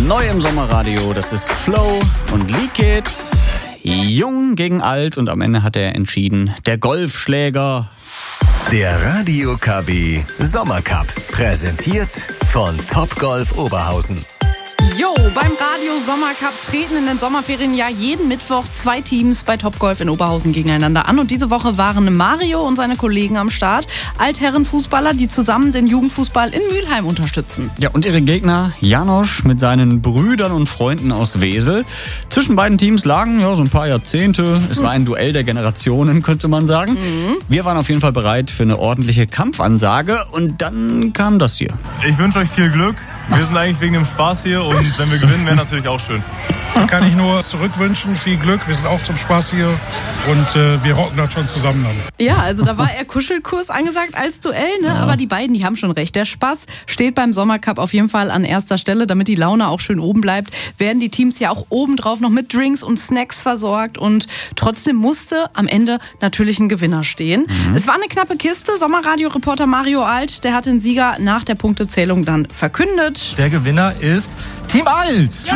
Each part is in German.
Neu im Sommerradio, das ist Flow und Leak It. Jung gegen alt und am Ende hat er entschieden, der Golfschläger. Der Radio KW Sommercup, präsentiert von Topgolf Oberhausen. Jo, beim Radio Sommercup treten in den Sommerferien ja jeden Mittwoch 2 Teams bei Topgolf in Oberhausen gegeneinander an. Und diese Woche waren Mario und seine Kollegen am Start. Altherrenfußballer, die zusammen den Jugendfußball in Mülheim unterstützen. Ja, und ihre Gegner Janosch mit seinen Brüdern und Freunden aus Wesel. Zwischen beiden Teams lagen so ein paar Jahrzehnte. Es war ein Duell der Generationen, könnte man sagen. Wir waren auf jeden Fall bereit für eine ordentliche Kampfansage. Und dann kam das hier. Ich wünsche euch viel Glück. Wir sind eigentlich wegen dem Spaß hier und wenn wir gewinnen, wäre natürlich auch schön. Kann ich nur zurückwünschen, viel Glück. Wir sind auch zum Spaß hier und wir rocken das schon zusammen dann. Ja, also da war eher Kuschelkurs angesagt als Duell, ne? Ja. Aber die beiden, die haben schon recht. Der Spaß steht beim Sommercup auf jeden Fall an erster Stelle. Damit die Laune auch schön oben bleibt, werden die Teams ja auch obendrauf noch mit Drinks und Snacks versorgt. Und trotzdem musste am Ende natürlich ein Gewinner stehen. Es war eine knappe Kiste. Sommerradio-Reporter Mario Alt, der hat den Sieger nach der Punktezählung dann verkündet. Der Gewinner ist Team Alt. Ja!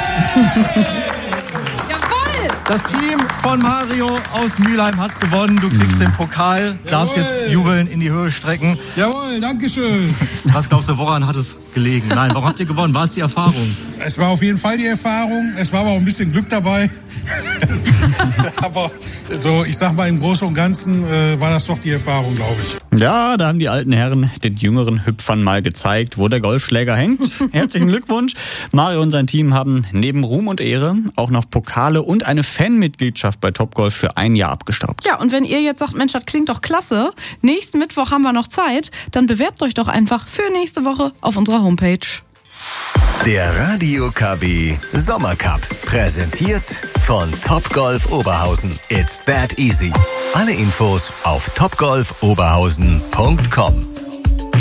Jawohl! Das Team von Mario aus Mülheim hat gewonnen. Du kriegst den Pokal, darfst jetzt jubeln, in die Höhe strecken. Jawohl, danke schön. Was glaubst du, woran hat es gelegen? Nein, warum habt ihr gewonnen? War es die Erfahrung? Es war auf jeden Fall die Erfahrung. Es war aber auch ein bisschen Glück dabei. Aber so, ich sag mal, im Großen und Ganzen war das doch die Erfahrung, glaube ich. Ja, da haben die alten Herren den jüngeren Hüpfern mal gezeigt, wo der Golfschläger hängt. Herzlichen Glückwunsch. Mario und sein Team haben neben Ruhm und Ehre auch noch Pokale und eine Fanmitgliedschaft bei Topgolf für 1 Jahr abgestaubt. Ja, und wenn ihr jetzt sagt, Mensch, das klingt doch klasse, nächsten Mittwoch haben wir noch Zeit, dann bewerbt euch doch einfach für nächste Woche auf unserer Homepage. Der Radio KW Sommercup, präsentiert von Topgolf Oberhausen. It's that easy. Alle Infos auf topgolfoberhausen.com.